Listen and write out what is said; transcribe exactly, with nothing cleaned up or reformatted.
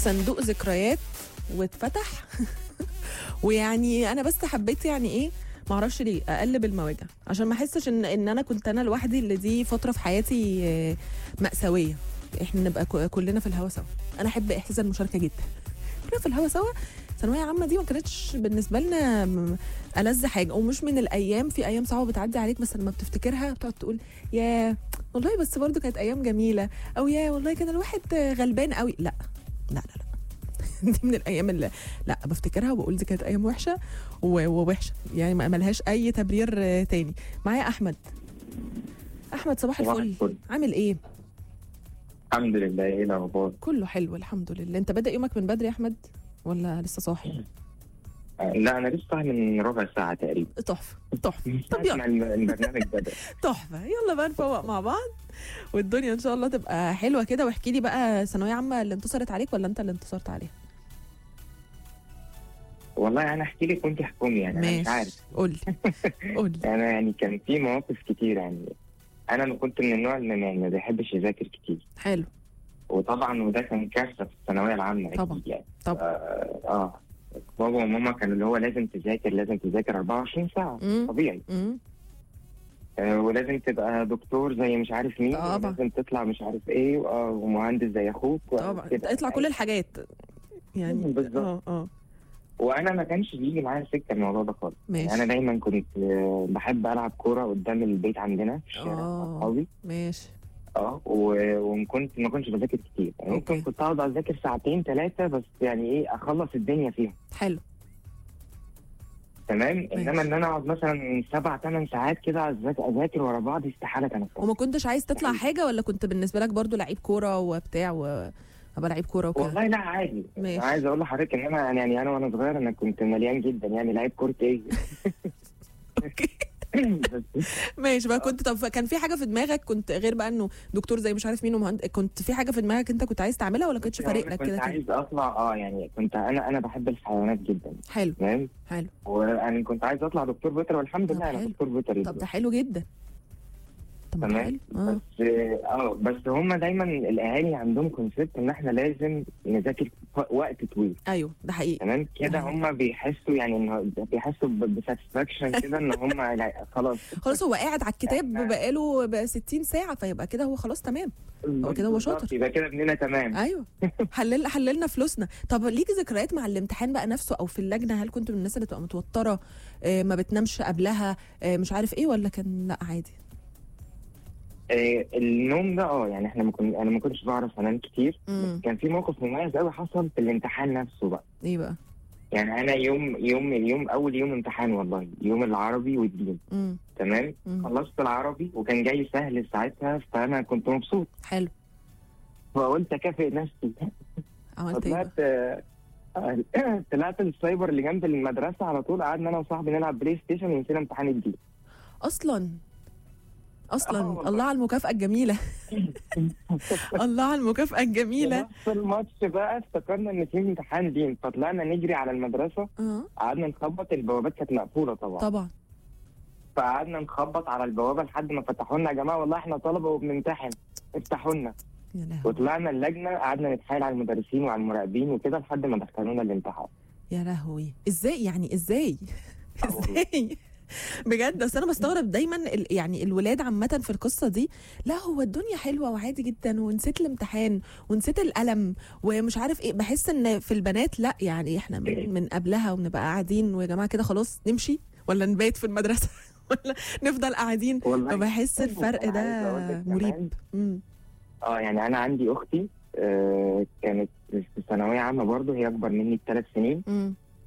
صندوق ذكريات واتفتح ويعني انا بس حبيت يعني ايه، معرفش ليه اقلب المواجع عشان ما احسش ان ان انا كنت انا لوحدي اللي دي فتره في حياتي آه، مأساويه. احنا نبقى ك- كلنا في الهوا سوا. انا احب احساس المشاركه جدا. كلنا في الهوا سوا. ثانويه عامه دي ما كانتش بالنسبه لنا م- ألذ حاجه، ومش من الايام، في ايام صعبه بتعدي عليك بس لما بتفتكرها بتقعد تقول يا والله بس برضو كانت ايام جميله، او يا والله كان الواحد غلبان قوي. لا لا لا, لا. دي من الايام اللي لا بفتكرها وبقول دي كانت ايام وحشه و- ووحشه يعني، ما ملهاش اي تبرير آه، تاني. معايا احمد. احمد صباح صباح الفل. الفل. عامل ايه؟ الحمد لله. ايه الاخبار؟ كله حلو الحمد لله. انت بادئ يومك من بدري يا احمد ولا لسه صاحي؟ آه، لا انا لسه صاحي من ربع ساعه تقريبا. تحفه تحفه. من طب ساعة ما يلا البرنامج بدا. تحفه، يلا بقى نفوق مع بعض والدنيا ان شاء الله تبقى حلوه كده. واحكي لي بقى، ثانويه عامه اللي انتصرت عليك ولا انت اللي انتصرت عليها؟ والله انا احكي لك وانت احكمي، يعني انا مش عارف. ماشي قول لي قول لي. انا يعني كان في مواقف كتير يعني. انا ما كنت من النوع اللي ما ما بيحبش يذاكر كتير، حلو. وطبعا وده كان كارثه في الثانويه العامه طبعا. أكيد يعني. طبعا. اه, آه. بابا وماما كانوا اللي هو لازم تذاكر لازم تذاكر أربعة وعشرين ساعه مم. طبيعي. امم آه ولازم تبقى دكتور زي مش عارف مين، طبعا. ولازم تطلع مش عارف ايه، وآه ومهندس زي اخوك طبعا وكده. اطلع كل الحاجات يعني. بالظبط. اه اه وانا ما كانش بيجي معايا سكه الموضوع ده خالص. ماشي. يعني انا دايما كنت آه، بحب العب كوره قدام البيت عندنا في الشارع مع اه اصحابي. ماشي. اه و- وكنت ما كنتش بذاكر كتير يعني. أوكي. ممكن كنت اقعد اذاكر ساعتين ثلاثه بس، يعني ايه اخلص الدنيا فيهم. حلو. تمام. انما ماشي. ان انا اقعد مثلا سبع ثمان ساعات كده أذاك- اذاكر ورا بعض استحاله كانت تحصل. وما كنتش عايز تطلع حاجه ولا كنت بالنسبه لك برضو لعيب كوره وبتاع و ابقى لعيب كوره وكده؟ والله لا عادي. ماشي. انا عايز اقول لحضرتك ان انا يعني انا وانا صغير انا كنت مليان جدا، يعني لعيب كوره ايه. اوكي بس ماشي بقى. كنت طب كان في حاجه في دماغك كنت غير بقى انه دكتور زي مش عارف مين ومهندس، كنت في حاجه في دماغك انت كنت عايز تعملها ولا كنتش فارق أنا لك كنت كده كده؟ عايز اطلع اه يعني كنت انا انا بحب الحيوانات جدا. حلو تمام. حلو. وانا كنت عايز اطلع دكتور بيطري، والحمد طب لله انا حلو. دكتور بيطري. طب ده حلو جدا. طب ما ده تمام. حلو. اه بس اه بس هم دايما الاهالي عندهم كونسيبت ان احنا لازم نذاكر ف- وقت طويل. ايوه ده حقيقي. تمام كده. ده حقيقي. هم بيحسوا يعني ان بيحسوا بساتسفاكشن كده ان هم لا، خلاص خلاص هو قاعد على الكتاب إحنا- بقاله بقى ستين ساعه، فيبقى كده هو خلاص تمام. هو كده هو بالظبط، شاطر. يبقى كده ابننا تمام. ايوه حلل حللنا فلوسنا. طب ليك ذكريات مع الامتحان بقى نفسه او في اللجنه؟ هل كنت من الناس اللي تبقى متوتره آه، ما بتنامش قبلها آه، مش عارف ايه، ولا كان لا عادي؟ آه النوم ده اه يعني احنا ما كنا انا ما كنتش بعرف انام كتير. امم بس كان في موقف مميز قوي حصل في الامتحان نفسه بقى. ايه بقى؟ يعني انا يوم يوم يوم اول يوم امتحان والله، يوم العربي والدين. امم تمام. مم. خلصت العربي وكان جاي سهل ساعتها، فانا كنت مبسوط حلو. فقلت اكافئ نفسي. عملت ايه بقى؟ فطلعت آه، طلعت السايبر اللي جنب المدرسه على طول، قعدنا انا وصاحبي نلعب بلاي ستيشن ونسينا امتحان الدين. اصلا اصلا آه والله. الله على المكافاه الجميله الله على المكافاه الجميله. في الماتش بقى افتكرنا ان في امتحان دين، فطلعنا نجري على المدرسه. اه قعدنا نخبط، البوابات كانت مقفوله طبعا. طبعا. فقعدنا نخبط على البوابه لحد ما فتحوا لنا، يا جماعه والله احنا طلبه وبنمتحن افتحوا لنا. يا لهوي وطلعنا اللجنه قعدنا نتحايل على المدرسين وعلى المراقبين وكده لحد ما دخلونا الامتحان. يا لهوي. ازاي يعني ازاي آه والله. ازاي بجد؟ بس انا بستغرب دايما ال... يعني الولاد عامه في القصه دي، لا هو الدنيا حلوه وعادي جدا ونسيت الامتحان ونسيت القلم ومش عارف ايه. بحس ان في البنات لا، يعني احنا من, من قبلها وبنبقى قاعدين ويا جماعه كده خلاص نمشي ولا نبات في المدرسه ولا نفضل قاعدين. والله فبحس الفرق أنا ده عايز أقول لك كمان، مريب. امم اه يعني انا عندي اختي آه كانت في ثانويه عامه برضه، هي اكبر مني بثلاث سنين. امم